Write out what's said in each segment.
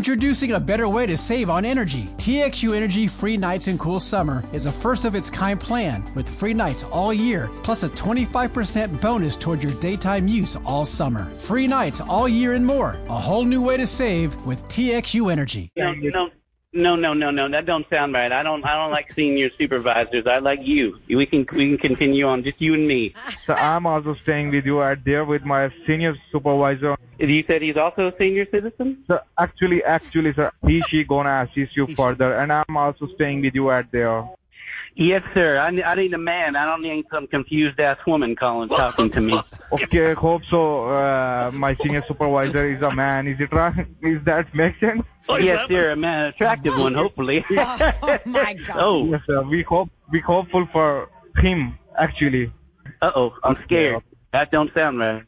Introducing a better way to save on energy. TXU Energy Free Nights and Cool Summer is a first-of-its-kind plan with free nights all year, plus a 25% bonus toward your daytime use all summer. Free nights all year and more. A whole new way to save with TXU Energy. No. That don't sound right. I don't like senior supervisors. I like you. We can continue on, just you and me. So I'm also staying with you out there with my senior supervisor. You said he's also a senior citizen? So actually, sir, she gonna assist you further, and I'm also staying with you out there. Yes, sir. I need a man. I don't need some confused-ass woman talking to me. Okay, hope so. My senior supervisor is a man. Is it right? Is that make sense? Yes, sir. A man, attractive one, hopefully. Oh, my God. Oh. Yes, sir. We hopeful for him, actually. Uh-oh. I'm scared. That don't sound right.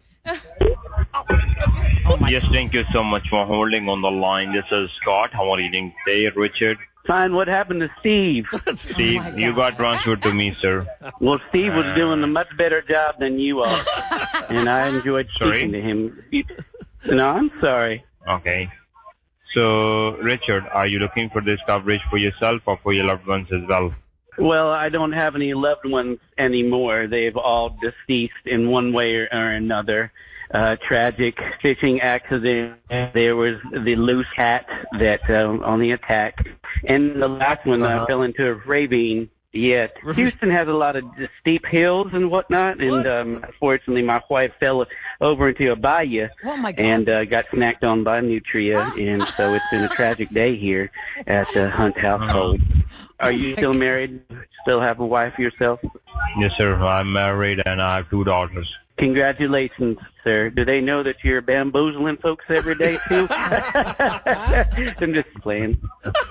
Yes, thank you so much for holding on the line. This is Scott. How are you doing today, Richard? Fine. What happened to Steve? Steve, you got transferred to me, sir. Well, Steve was doing a much better job than you are, and I enjoyed speaking to him. No, I'm sorry. Okay. So, Richard, are you looking for this coverage for yourself or for your loved ones as well? Well, I don't have any loved ones anymore. They've all deceased in one way or another. Tragic fishing accident. There was the loose hat that on the attack. And the last one fell into a ravine. Yeah, Houston has a lot of steep hills and whatnot, and unfortunately my wife fell over into a bayou and got snacked on by nutria, and so it's been a tragic day here at the Hunt household. Are you still married? Still have a wife yourself? Yes, sir. I'm married and I have 2 daughters. Congratulations, sir. Do they know that you're bamboozling folks every day, too? I'm just playing.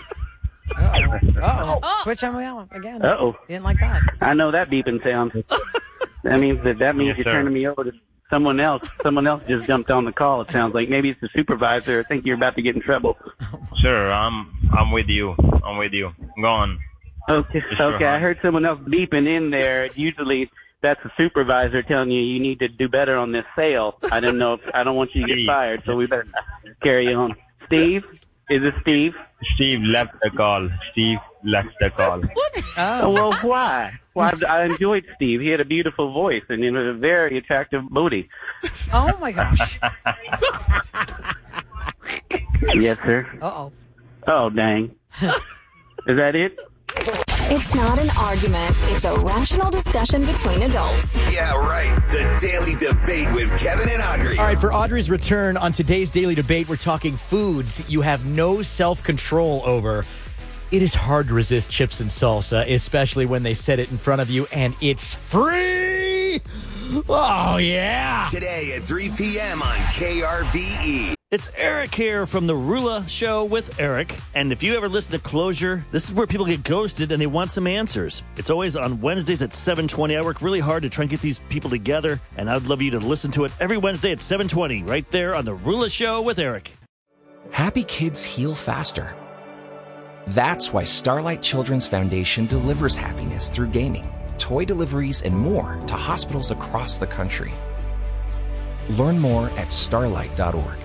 Uh-oh. Switch on again. Uh-oh. Didn't like that. I know that beeping sound. That means you're turning me over to someone else. Someone else just jumped on the call, it sounds like. Maybe it's the supervisor. I think you're about to get in trouble. Sir, I'm with you. Go on. Okay. I heard someone else beeping in there. Usually that's the supervisor telling you need to do better on this sale. I don't want you to get fired, so we better carry on. Steve? Is it Steve? Steve left the call. Oh, well, why? Well, I enjoyed Steve. He had a beautiful voice and a very attractive booty. Oh, my gosh. Yes, sir. Uh-oh. Oh, dang. Is that it? It's not an argument. It's a rational discussion between adults. Yeah, right. The Daily Debate with Kevin and Audrey. All right, for Audrey's return on today's Daily Debate, we're talking foods you have no self-control over. It is hard to resist chips and salsa, especially when they set it in front of you and it's free. Oh, yeah. Today at 3 p.m. on KRBE. It's Eric here from The Rula Show with Eric. And if you ever listen to Closure, this is where people get ghosted and they want some answers. It's always on Wednesdays at 7:20. I work really hard to try and get these people together, and I'd love you to listen to it every Wednesday at 7:20 right there on The Rula Show with Eric. Happy kids heal faster. That's why Starlight Children's Foundation delivers happiness through gaming, toy deliveries, and more to hospitals across the country. Learn more at starlight.org.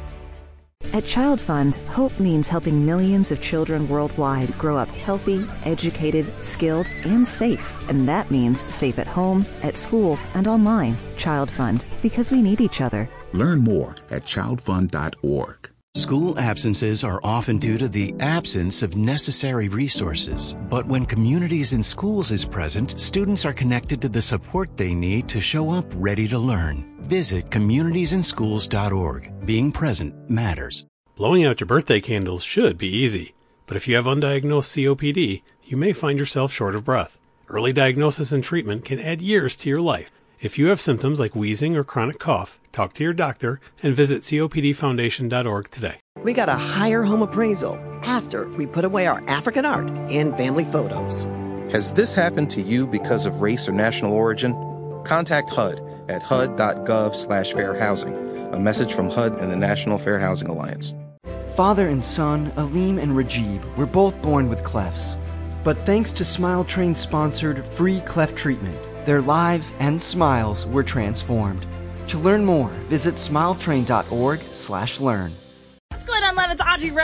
At Child Fund, hope means helping millions of children worldwide grow up healthy, educated, skilled, and safe. And that means safe at home, at school, and online. Child Fund, because we need each other. Learn more at childfund.org. School absences are often due to the absence of necessary resources. But when Communities in Schools is present, students are connected to the support they need to show up ready to learn. Visit communitiesinschools.org. Being present matters. Blowing out your birthday candles should be easy, but if you have undiagnosed COPD, you may find yourself short of breath. Early diagnosis and treatment can add years to your life. If you have symptoms like wheezing or chronic cough, talk to your doctor and visit copdfoundation.org today. We got a higher home appraisal after we put away our African art and family photos. Has this happened to you because of race or national origin? Contact HUD at hud.gov/fair housing. A message from HUD and the National Fair Housing Alliance. Father and son, Aleem and Rajib, were both born with clefts. But thanks to Smile Train sponsored free cleft treatment, their lives and smiles were transformed. To learn more, visit smiletrain.org/learn. What's going on, Levin? It's Audrey